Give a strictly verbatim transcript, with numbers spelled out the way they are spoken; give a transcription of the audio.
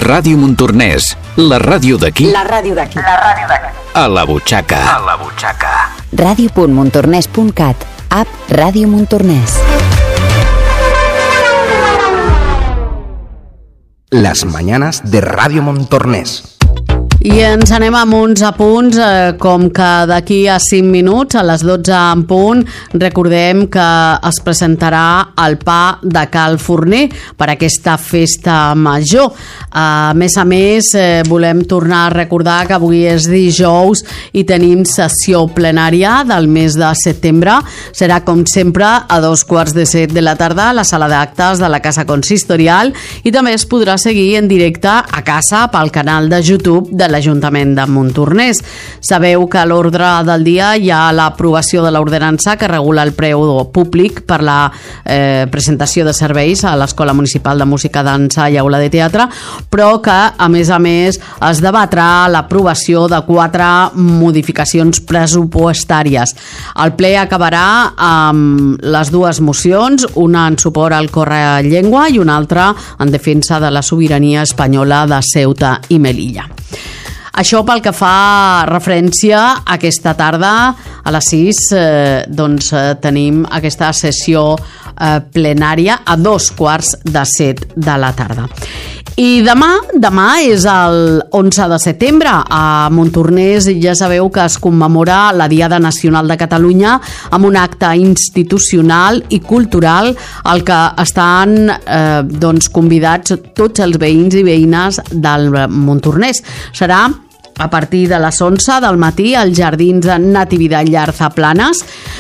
Ràdio Montornès, la ràdio d'aquí. La ràdio d'aquí. La ràdio d'aquí. A la butxaca. A la butxaca. ràdio punt montornès punt cat. App Ràdio Montornès. Las mañanas de Ràdio Montornès. I ens anem amb uns apunts, eh, com que d'aquí a cinc minuts, a les dotze en punt, recordem que es presentarà el pa de Cal Forner per aquesta festa major. A més a més, eh, volem tornar a recordar que avui és dijous i tenim sessió plenària del mes de setembre. Serà, com sempre, a dos quarts de set de la tarda a la sala d'actes de la Casa Consistorial i també es podrà seguir en directe a casa pel canal de YouTube de l'Ajuntament de Montornès. Sabeu que a l'ordre del dia hi ha l'aprovació de l'ordenança que regula el preu públic per la eh, presentació de serveis a l'Escola Municipal de Música, Dansa i Aula de Teatre, però que, a més a més, es debatrà l'aprovació de quatre modificacions pressupostàries. El ple acabarà amb les dues mocions, una en suport al Correllengua i una altra en defensa de la sobirania espanyola de Ceuta i Melilla. Això pel que fa referència a aquesta tarda, a les sis, eh, doncs eh, tenim aquesta sessió eh, plenària a dos quarts de set de la tarda. I demà, demà és el onze de setembre. A Montornès ja sabeu que es commemora la Diada Nacional de Catalunya amb un acte institucional i cultural al que estan eh, doncs, convidats tots els veïns i veïnes del Montornès. Serà a partir de les onze del matí als Jardins de Natividad Llarza Planes.